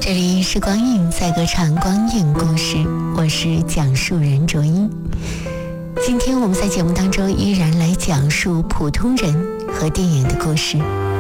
这里是光影在歌唱光影故事，我是讲述人卓一。今天我们在节目当中依然来讲述普通人和电影的故事。